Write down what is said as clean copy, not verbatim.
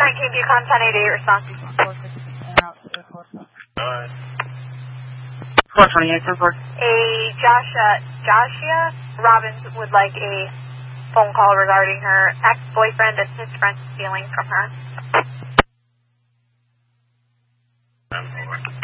King Bucon 1088 response. Alright. 428, 10-4. A Joshua Robbins would like a phone call regarding her ex-boyfriend and his friend stealing from her. 10-4.